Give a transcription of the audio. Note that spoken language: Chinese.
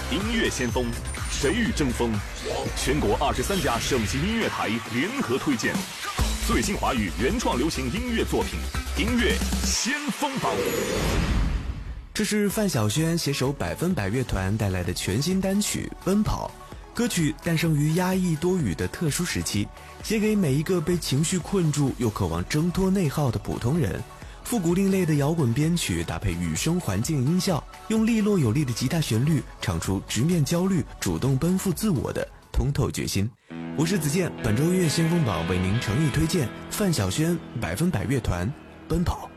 音乐先锋，谁与争锋？全国23家省级音乐台联合推荐最新华语原创流行音乐作品，音乐先锋榜。 这是范晓萱携手100%乐团带来的全新单曲《奔跑》。歌曲诞生于压抑多雨的特殊时期，写给每一个被情绪困住又渴望挣脱内耗的普通人。复古另类的摇滚编曲搭配雨声环境音效，用利落有力的吉他旋律唱出直面焦虑、主动奔赴自我的通透决心。我是子健，本周音乐先锋榜为您诚意推荐范晓萱100%乐团《奔跑》。